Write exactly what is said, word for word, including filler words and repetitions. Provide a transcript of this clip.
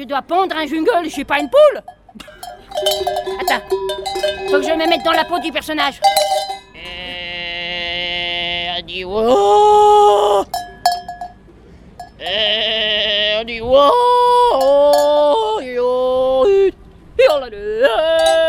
dois pondre un jungle, je suis pas une poule. Attends, faut que je me mette dans la peau du personnage. Euh, on dit wow. Euh, on dit wow.